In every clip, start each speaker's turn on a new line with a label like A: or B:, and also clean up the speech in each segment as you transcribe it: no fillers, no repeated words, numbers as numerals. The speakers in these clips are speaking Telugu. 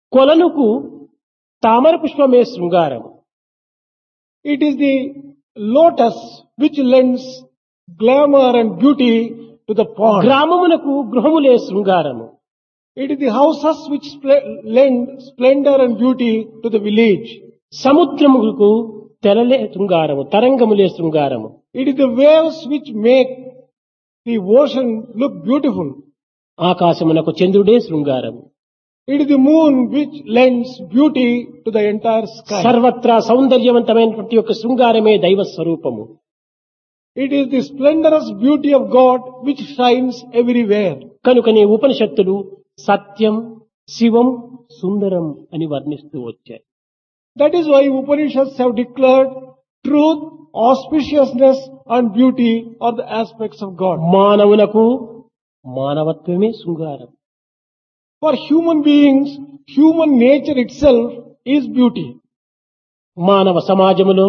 A: కొలనుకు తామర పుష్పమే శృంగారం.
B: It is the lotus which lends glamour and beauty to the pond.
A: గ్రామమునకు గృహములే శృంగారము.
B: It is the houses which lend splendor and beauty to the village.
A: సముద్రముకు తెరలే శృంగారము, తరంగములే శృంగారము.
B: It is the waves which make the ocean look beautiful.
A: ఆకాశమునకు చంద్రుడే శృంగారము.
B: It is the moon which lends beauty to the entire sky.
A: సర్వత్రా సౌందర్యవంతమైనటువంటి యొక్క శృంగారమే దైవ స్వరూపము.
B: It is the splendorous beauty of God which shines everywhere.
A: కనుకనే ఉపనిషత్తులు సత్యం, శివం, సుందరం అని వర్ణిస్తూ వచ్చాయి.
B: That is why Upanishads have declared truth, auspiciousness and beauty are the aspects of God.
A: మానవులకు మానవత్వమే శృంగారం.
B: For human beings, human nature itself is beauty.
A: మానవ సమాజములో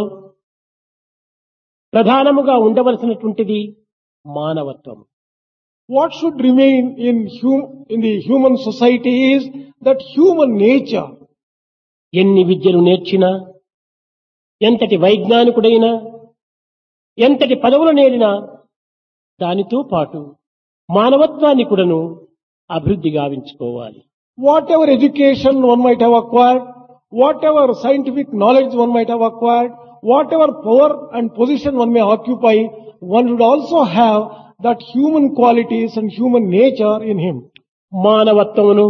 A: ప్రధానముగా ఉండవలసినటువంటిది మానవత్వం.
B: What should remain in the human society is that human nature.
A: ఎన్ని విద్యలు నేర్చినా, ఎంతటి వైజ్ఞానికుడైనా, ఎంతటి పదవులు నేరినా దానితో పాటు మానవత్వాన్ని కూడాను అభివృద్ధి గావించుకోవాలి.
B: Whatever education one might have acquired, whatever scientific knowledge one might have acquired, whatever power and position one may occupy, one should also have that human qualities and human nature in him.
A: మానవత్వమును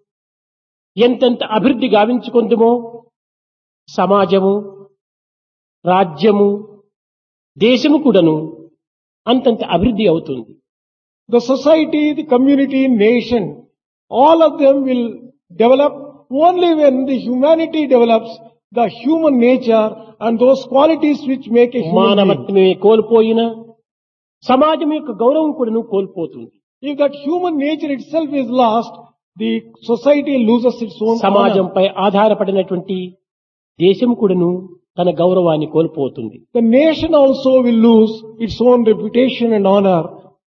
A: ఎంతెంత అభివృద్ధి గావించుకుందుమో సమాజము, రాజ్యము, దేశము కూడాను అంతంత అభివృద్ధి అవుతుంది.
B: The society, the community, nation, all of them will develop only when the humanity develops the human nature and those qualities which make a human being.
A: మానవత్వమే కోల్పోయినా సమాజం యొక్క గౌరవం కూడాను కోల్పోతుంది.
B: If that human nature itself is lost, the society loses its own honor.
A: సమాజంపై ఆధారపడినటువంటి దేశం కూడాను తన గౌరవాన్ని కోల్పోతుంది.
B: The nation also will lose its own reputation and honor.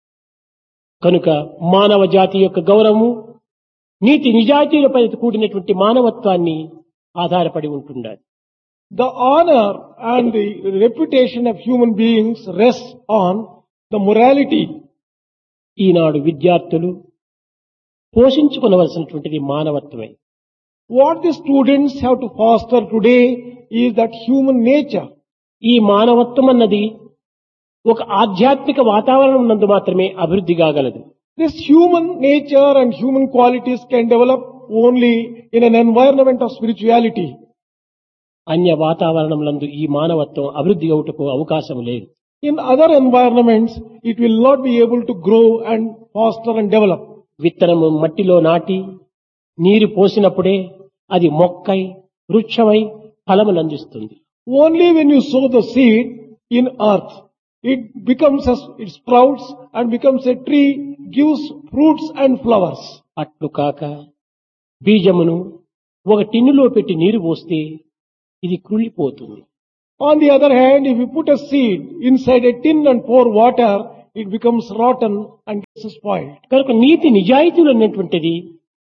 A: కనుక మానవ జాతి యొక్క గౌరవము నీతి నిజాయితీలపై కూడినటువంటి మానవత్వాన్ని ఆధారపడి ఉంటుండాలి.
B: The honor and the reputation of human beings rests on the morality.
A: ఈనాడు విద్యార్థులు పోషించుకొనవలసినటువంటిది మానవత్వమే.
B: What the students have to foster today is that human nature.
A: ఈ మానవత్వం అన్నది ఒక ఆధ్యాత్మిక వాతావరణం నందు మాత్రమే అభివృద్ధి కాగలదు.
B: This human nature and human qualities can develop only in an environment of spirituality.
A: అన్య వాతావరణం నందు ఈ మానవత్వం అభివృద్ధి అవుటకు అవకాశం లేదు.
B: In other environments, it will not be able to grow and foster and develop.
A: విత్తనము మట్టిలో నాటి నీరు పోసినప్పుడే అది మొక్కై, వృక్షమై ఫలమునందిస్తుంది.
B: Only when you sow the seed in earth, it sprouts and becomes a tree, gives fruits and flowers.
A: అట్లు కాక బీజమును ఒక టిన్నులో పెట్టి నీరు పోస్తే ఇది కుళ్ళిపోతుంది.
B: On the other hand, if you put a seed inside a tin and pour water, it becomes rotten and gets spoiled.
A: కనుక నీతి నిజాయితీలు అన్నటువంటిది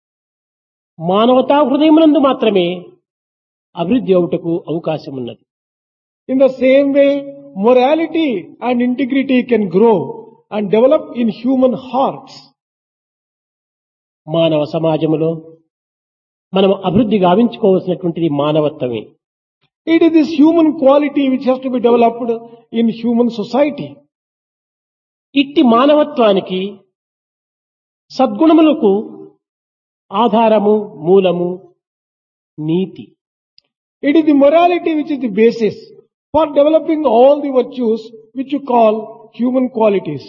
A: మానవతా హృదయమునందు మాత్రమే అభివృద్ధి అవుటకు అవకాశం ఉన్నది.
B: In the same way, morality and integrity can grow and develop in human hearts.
A: మానవ సమాజములో మనం అభివృద్ధి గావించుకోవాల్సినటువంటిది మానవత్వమే.
B: It is this human quality which has to be developed in human society.
A: ఇట్టి మానవత్వానికి సద్గుణములకు ఆధారము, మూలము నీతి.
B: It is the morality which is the basis for developing all the virtues which you call human qualities.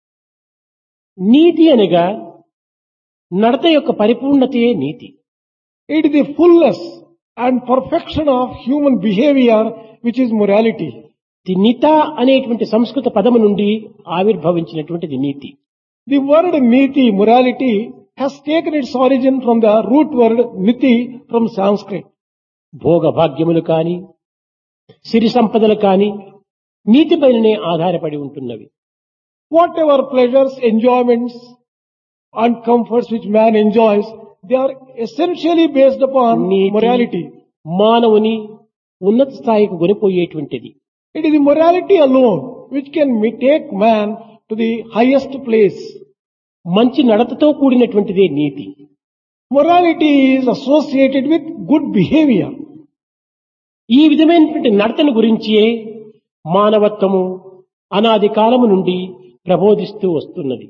A: నీతి అనగా నడత యొక్క పరిపూర్ణతయే నీతి.
B: It is the fullness and perfection of human behavior which is morality.
A: The నిత అనేటువంటి సంస్కృత పదము నుండి ఆవిర్భవించినటువంటిది నీతి.
B: The word niti, morality, has taken its origin from the root word niti from Sanskrit.
A: భోగ భాగ్యములు కాని, సిరి సంపదలు కాని నీతిపైననే ఆధారపడి ఉంటున్నవి.
B: Whatever pleasures, enjoyments and comforts which man enjoys, they are essentially based upon
A: NITI
B: morality.
A: మానవుని ఉన్నత స్థాయికి కొనిపోయేటువంటిది.
B: It is the morality alone which can take man to the highest place.
A: మంచి నడతతో కూడినటువంటిదే నీతి.
B: Morality is associated with good behavior.
A: ఈ విధమైనటువంటి నడతను గురించే మానవత్వము అనాది కాలము నుండి ప్రబోధిస్తూ వస్తున్నది.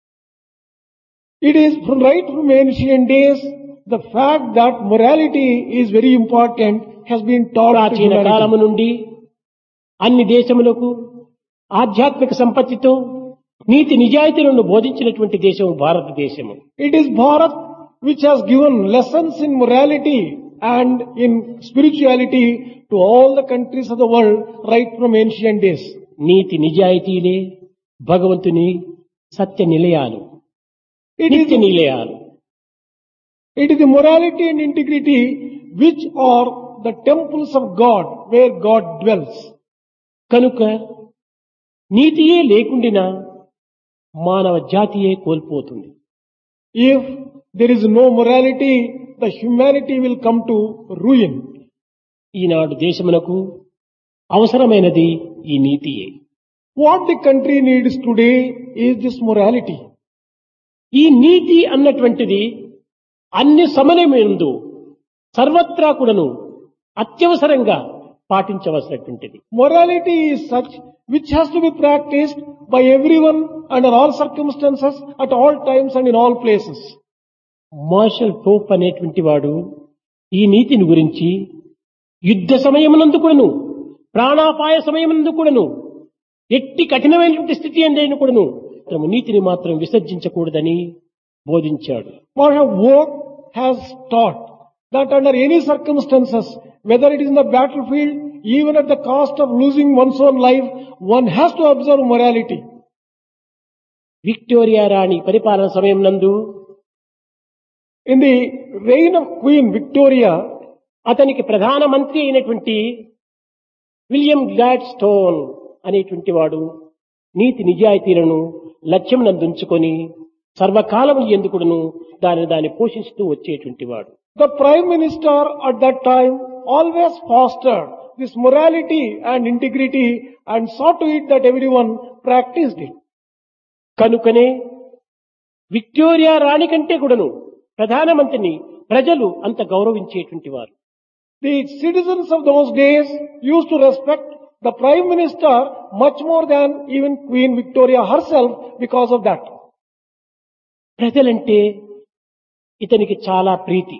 B: It is right from ancient days, the fact that morality is very important has been taught to
A: ప్రాచీన
B: humanity.
A: కాలము నుండి అన్ని దేశములకు ఆధ్యాత్మిక సంపత్తితో నీతి నిజాయితీలను బోధించినటువంటి దేశం భారతదేశము.
B: It is Bharat which has given lessons in morality and in spirituality to all the countries of the world right from ancient days.
A: నీతి నిజాయితీలే భగవంతుని సత్య నిలయాలు,
B: It is,
A: నిత్య నిలయాలు.
B: it is the morality and integrity which are the temples of God where God dwells.
A: కనుక నీతియే లేకుండినా మానవ జాతియే కోల్పోతుంది.
B: If there is no morality, the humanity will come to ruin.
A: ఈనాడు దేశమునకు అవసరమైనది ఈ నీతియే.
B: What the country needs today is this morality.
A: ఈ నీతి అన్నటువంటిది అన్ని సమయమందు సర్వత్రా కూడాను అత్యవసరంగా పాటించవలసినటువంటిది.
B: Morality is such which has to be practiced by everyone under all circumstances, at all times and in all places.
A: Martial Pope అనేటువంటి వాడు ఈ నీతిని గురించి యుద్ధ సమయమునందు కూడాను ప్రాణాపాయ సమయమునందు కూడాను ఎట్టి కఠినమైనటువంటి స్థితి అందేను కూడాను నీతిని మాత్రం విసర్జించకూడదని బోధించాడు.
B: Marshal Vogt has taught that under any circumstances, whether it is in the battlefield, even at the cost of losing one's own life, one has to observe morality.
A: Victoria రాణి పరిపాలన సమయం నందు
B: In the reign of Queen Victoria,
A: అతనికి ప్రధాన మంత్రి అయినటువంటి విలియం గ్లాడ్ స్టోన్ అనేటువంటి వాడు నీతి నిజాయితీలను లక్ష్యం నందుంచుకొని సర్వకాలము ఎందుకును దాన్ని పోషిస్తూ వచ్చేటువంటి వాడు.
B: the Prime Minister at that time always fostered this morality and integrity and saw to it that everyone practiced it.
A: కనుకనే విక్టోరియా రాణి కంటే కూడాను ప్రధానమంత్రిని ప్రజలు అంత గౌరవించేటువంటి వారు.
B: The citizens of those days used to respect the Prime Minister much more than even Queen Victoria herself because of that.
A: ప్రజలంటే ఇతనికి చాలా ప్రీతి.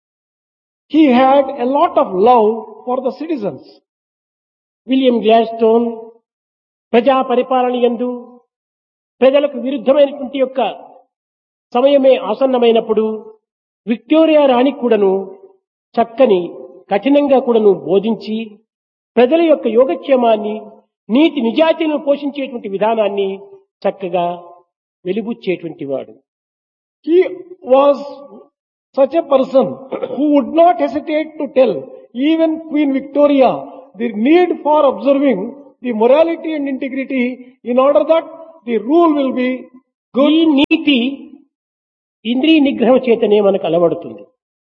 B: He had a lot of love for the citizens.
A: William Gladstone ప్రజా పరిపాలన యందు ప్రజలకు విరుద్ధమైనటువంటి యొక్క సమయమే ఆసన్నమైనప్పుడు విక్టోరియా రాణి కూడాను చక్కని కఠినంగా కూడాను బోధించి ప్రజల యొక్క యోగక్షేమాన్ని నీతి నిజాయితీలను పోషించేటువంటి విధానాన్ని చక్కగా వెలిబుచ్చేటువంటి వాడు.
B: He was such a person who would not hesitate to tell even Queen Victoria the need for observing the morality and integrity in order that the rule will be good.
A: ఈ నీతి ఇంద్రియ నిగ్రహం చేతనే మనకు అలవడుతుంది.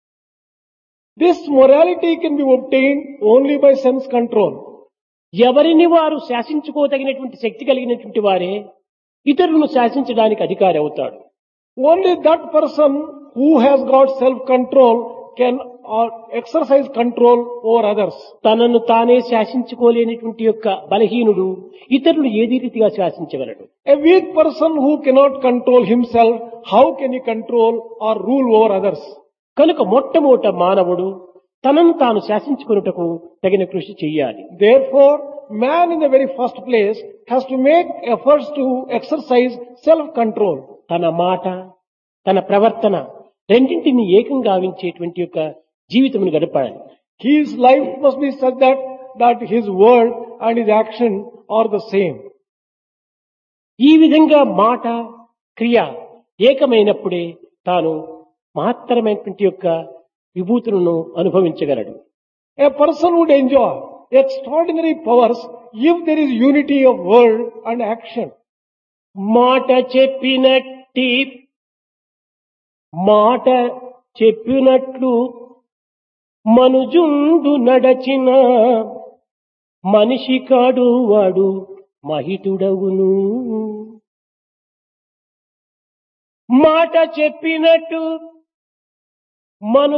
B: This morality can be obtained only by sense control.
A: ఎవరిని వారు శాసించుకోదగినటువంటి శక్తి కలిగినటువంటి వారే ఇతరులను శాసించడానికి అధికారి అవుతాడు.
B: Only that person who has got self-control can exercise control over others.
A: తనను తానే శాసించుకోలేనిటువంటి యొక్క బలహీనుడు ఇతరులు ఏది రీతిగా శాసించగలడు?
B: A weak person who cannot control himself, how can he control or rule over others?
A: కనుక మొట్టమొదట మానవుడు తనను తాను శాసించుకొనుటకు తగిన కృషి చెయ్యాలి.
B: Therefore, man in the very first place has to make efforts to exercise self-control.
A: తన మాట తన ప్రవర్తన రెండింటిని ఏకంగా గావించేటువంటి యొక్క జీవితమును గడపాలి.
B: His life must be such that his word and his action are the same.
A: ఈ విధంగా మాట క్రియ ఏకమైనప్పుడే తాను మహత్తరమైనటువంటి యొక్క విభూతులను అనుభవించగలడు.
B: A person would enjoy extraordinary powers if there is unity of word and action.
A: మాట చెప్పినట్టి మాట చెప్పినట్లు మనుజుండు నడచిన మనిషి కాడు వాడు మహితుడవును. మాట చెప్పినట్టు మను